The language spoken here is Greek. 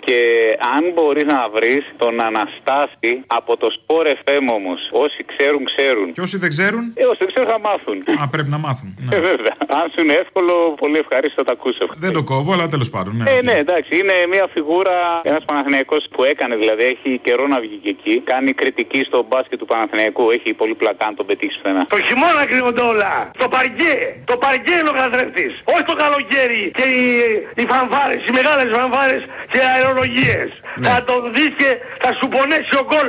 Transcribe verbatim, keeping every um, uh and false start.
Και αν μπορείς να βρεις τον Αναστάση από το Sport εφ εμ όμως. Όσοι ξέρουν, ξέρουν. Και όσοι δεν ξέρουν. Ε, όσοι δεν ξέρουν θα μάθουν. Α, πρέπει να μάθουν. Ναι. Ε, βέβαια. Αν σου είναι εύκολο, πολύ ευχαρίστω θα τα ακούσω. Δεν το κόβω, αλλά τέλος πάντων. Ναι, ε, ναι, εντάξει. Είναι μια φιγούρα, ένας Παναθηναϊκός που έκανε, δηλαδή έχει καιρό να βγει και εκεί. Κάνει κριτική στο μπάσκετ του Παναθηναϊκού. Έχει πολύ πλακά αν τον πετύχει πουθενά. Το χειμώνα κρύβονται όλα. Το παρκέ. Το παρκέ είναι ο καθρέφτης. Όχι το καλοκαίρι και οι, οι φανφάρες, οι μεγάλες φανφάρες και οι αερολογίες. Ναι. Θα τον δεις και θα σου πονέσει ο κόλος.